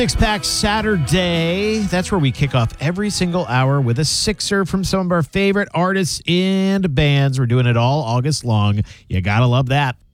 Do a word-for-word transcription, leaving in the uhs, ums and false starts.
Six Pack Saturday. That's where we kick off every single hour with a sixer from some of our favorite artists and bands. We're doing it all August long. You gotta love that.